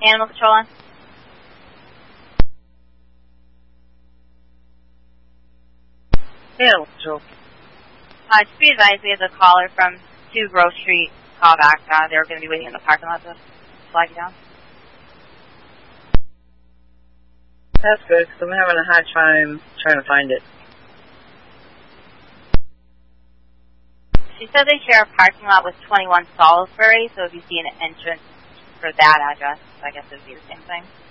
Animal control on. Animal control. Just be advised, we have the caller from 2 Grove Street call back. They were going to be waiting in the parking lot to flag you down. That's good, because I'm having a hard time trying to find it. She said they share a parking lot with 21 Salisbury, so if you see an entrance for that address, I guess it would be the same thing.